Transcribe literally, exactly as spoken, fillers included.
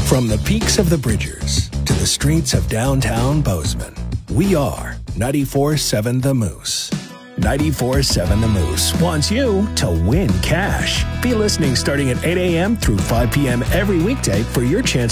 From the peaks of the Bridgers to the streets of downtown Bozeman, we are ninety-four seven The Moose. ninety-four seven The Moose wants you to win cash. Be listening starting at eight a.m. through five p.m. every weekday for your chance